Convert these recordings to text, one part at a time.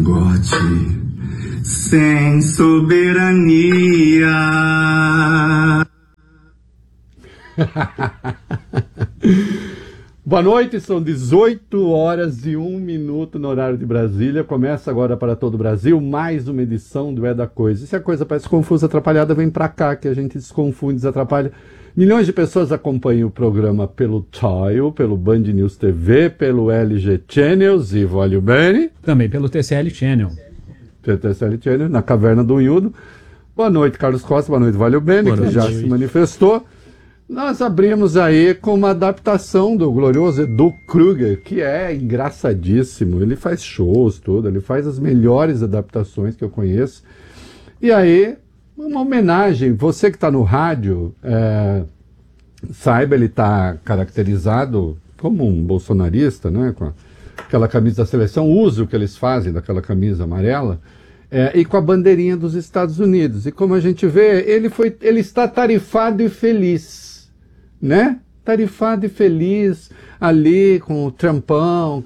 cangote, sem soberania. Boa noite, são 18 horas e 1 minuto no horário de Brasília. Começa agora para todo o Brasil mais uma edição do É da Coisa. E se a coisa parece confusa, atrapalhada, vem pra cá que a gente desconfunde, desatrapalha. Milhões de pessoas acompanham o programa pelo Tile, pelo Band News TV, pelo LG Channels e Valeu Bene. Também pelo TCL Channel. TCL Channel, na Caverna do Unhudo. Boa noite, Carlos Costa. Boa noite, Valeu Bene, que já se manifestou. Nós abrimos aí com uma adaptação do glorioso Edu Kruger, que é engraçadíssimo. Ele faz shows, tudo, ele faz as melhores adaptações que eu conheço. E aí, uma homenagem. Você que está no rádio, saiba, ele está caracterizado como um bolsonarista, né? Com aquela camisa da seleção, o uso que eles fazem daquela camisa amarela. E com a bandeirinha dos Estados Unidos. E como a gente vê, ele está tarifado e feliz. Né? Tarifado e feliz ali com o Trumpão,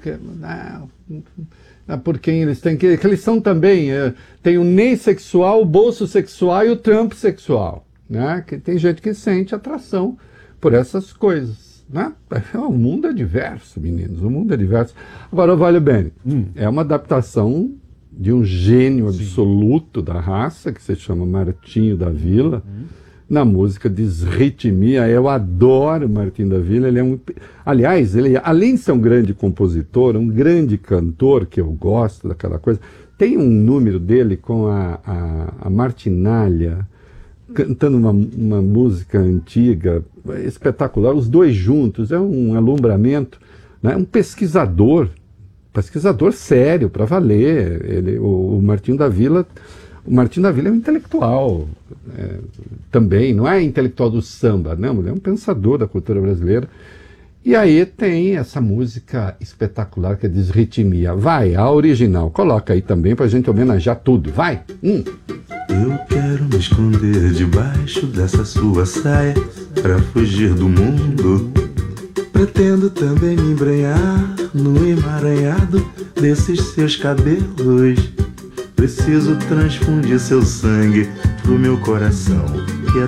por quem eles têm, que eles são também, tem o Ney sexual, o bolso sexual e o Trump sexual, né? Que tem gente que sente atração por essas coisas, né? O mundo é diverso, meninos, o mundo é diverso. Agora, Valeu Bene, é uma adaptação de um gênio absoluto da raça, que se chama Martinho da Vila, na música Desritmia. Eu adoro Martinho da Vila. Aliás, ele, além de ser um grande compositor, um grande cantor, que eu gosto daquela coisa, tem um número dele com a Martinalha, cantando uma música antiga, espetacular, os dois juntos, é um alumbramento, né? Um pesquisador sério, para valer. O Martinho da Vila... O Martinho da Vila é um intelectual também, não é intelectual do samba, não, ele é um pensador da cultura brasileira. E aí tem essa música espetacular que é Desritmia. Vai, a original, coloca aí também pra gente homenagear tudo, vai! Eu quero me esconder debaixo dessa sua saia pra fugir do mundo. Pretendo também me embrenhar no emaranhado desses seus cabelos. Preciso transfundir seu sangue pro meu coração.